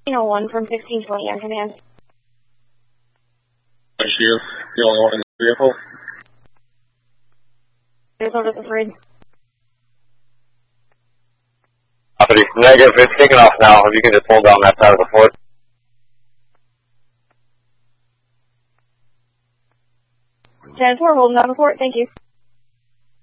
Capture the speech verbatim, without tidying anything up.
one from fifteen twenty on command. Is she the only one in the vehicle? There's over the bridge. Negative, it's taking off now. If you can just hold down that side of the fort. ten four, holding down the fort, thank you.